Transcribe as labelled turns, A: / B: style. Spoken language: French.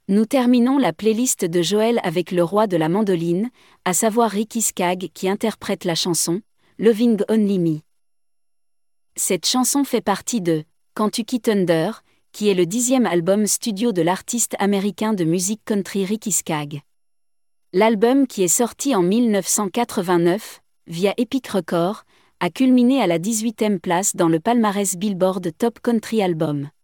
A: Nous terminons la playlist de Joël avec le roi de la mandoline, à savoir Ricky Skaggs qui interprète la chanson « Loving Only Me ». Cette chanson fait partie de « Kentucky Thunder », qui est le 10e album studio de l'artiste américain de musique country Ricky Skaggs. L'album qui est sorti en 1989, via Epic Records, a culminé à la 18e place dans le palmarès Billboard Top Country Album.